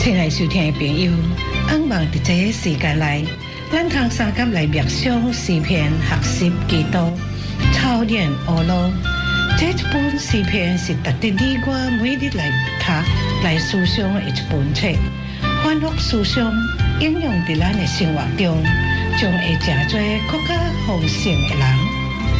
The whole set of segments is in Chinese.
亲爱收听的朋友，希望在这个时间内，咱通三甲来默想诗篇，学习基督，操练学路。这一本诗篇是值得你我每日来读、来思想的一本册，反复思想，应用在咱的生活中，将会成做更加丰盛的人。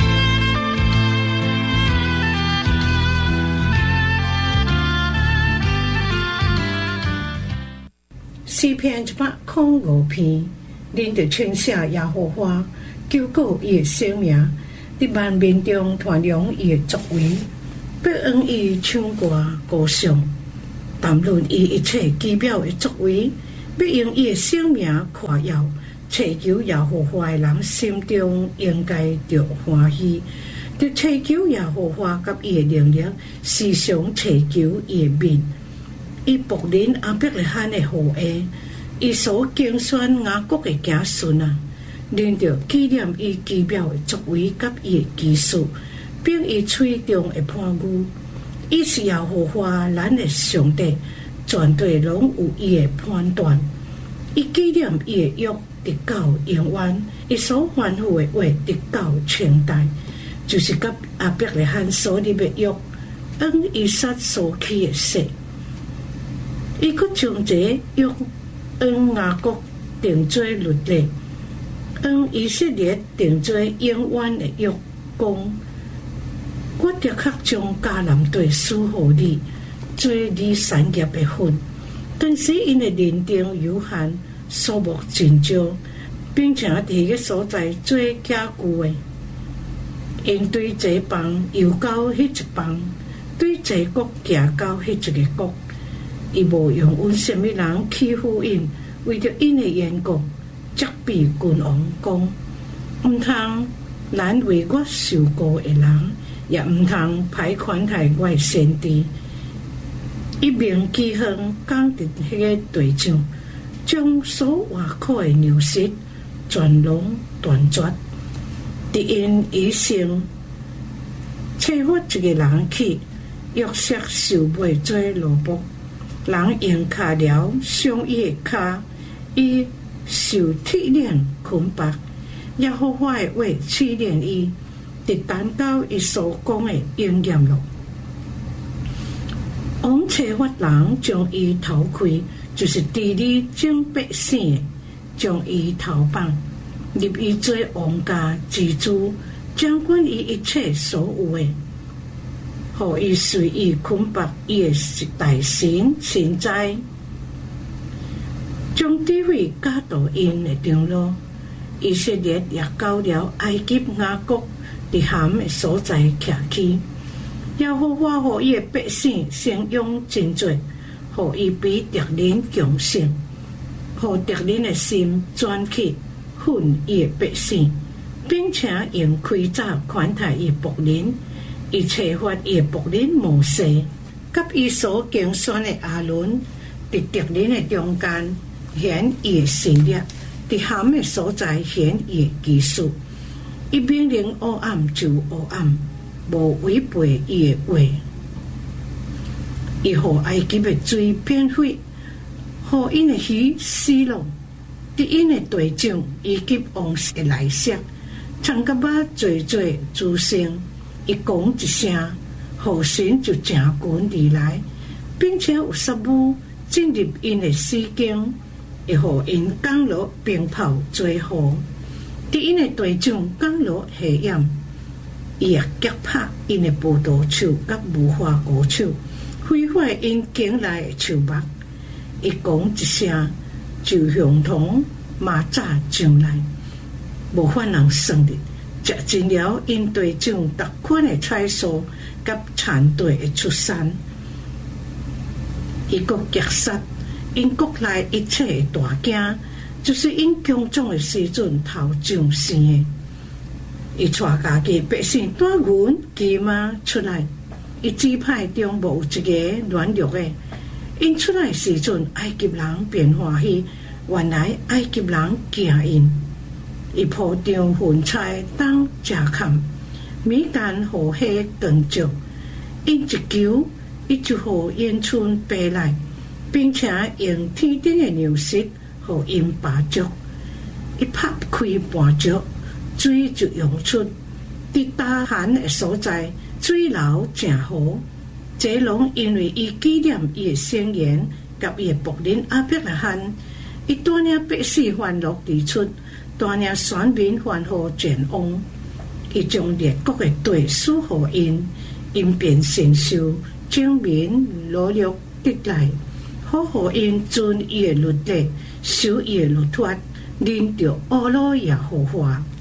诗篇105篇，恁着称谢耶和华，求告伊的圣名，伫万民中传扬伊的作为，要用伊唱歌歌颂，谈论伊一切奇妙的作为，要用伊的圣名夸耀，祈求耶和华的人心中应该着欢喜，着祈求耶和华甲伊的能力，时常祈求伊的面。伊仆人阿伯利罕的后裔，伊所竞选雅各的子孙啊，恁着纪念伊奇妙的作为，甲伊的技术，并伊嘴中的判语。伊是耶和华咱的上帝，全地拢有伊的判断。伊纪念伊的约，直到永远；伊所吩咐的话，直到千代。就是甲阿伯利罕所立的约，按以撒所起的誓。伊阁将这约按雅各定做律例，按以色列定做永远的约，讲我的确将迦南地赐予你，做你产业的份。但是因的年龄有限，数目真少，并且伫个所在做假句的，因对这邦游到迄一邦，对这国行到迄一个国。伊无用阮什么人欺负因，为着因的缘故，责备君王讲：毋通难为我受过的人，也毋通歹款待我的先知。一鸣饥荒，降伫迄个地上，将所挖苦的牛舌全拢断绝。伫因以前，找发一个人去，约瑟受卖做奴仆。人用脚镣伤伊的脚，伊受铁链捆绑。耶和华的话试炼伊，直等到伊所讲的应验了。王找法人将伊头开，就是治理整百姓的，将伊头绑，立伊做王家之主，掌管伊一切所有的。互伊随意捆绑伊的大神神在，将智慧教导因的长路。以色列也到了埃及雅各伫咸的所在徛起。耶和华互伊的百姓生养真多，互伊比敌人强盛，互敌人的心转去恨伊的百姓，并且用盔甲款待伊仆人。伊找发伊的仆人摩西，甲伊所竞选的亚伦，伫敌人的中间显伊的神力，伫咸的所在显伊的技术。伊命令黑暗就黑暗，无违背伊的话。伊互埃及的水变血，互因的鱼死了。伫因的地上，伊及王室的内室，参甲肉做滋生。伊讲一声，后神就成群而来，并且有杀母进入因的死境，会互因降落冰雹做雨。伫因的地上降落黑暗，伊也击拍因的葡萄树甲无花果树，毁坏因境内的树木。伊讲一声，就像同蚂蚱上来，无法人算日。食尽了因地上逐款的菜蔬，甲田地的出产。伊国击杀因国内一切的大惊，就是因强壮的时阵头上生的。伊带家己百姓带牛鸡马出来，伊支派中无有一个软弱的。因出来时阵，埃及人便欢喜，原来埃及人惊因。伊铺张云彩当食看，米间互火光照。因一求，伊就互烟囱爬来， 并且用天顶的牛舌，互因拔足。一拍开盘石，水就涌出。伫大旱的所在，水流正好。这拢因为伊纪念伊的先言，甲伊的仆人阿伯拉罕，伊带领百姓欢乐而出，带领选民欢呼全旺。伊将列国的地赐互因，因便承受证明努力得来，好互因遵伊的律例，守伊的律法，认着阿拉耶和华。